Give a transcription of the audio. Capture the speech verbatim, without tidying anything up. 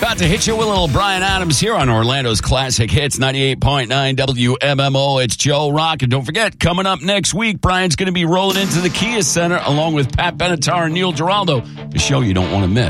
About to hit you with a little Bryan Adams here on Orlando's Classic Hits ninety-eight point nine W M M O. It's Joe Rock. And don't forget, coming up next week, Brian's going to be rolling into the Kia Center along with Pat Benatar and Neil Giraldo, the show you don't want to miss.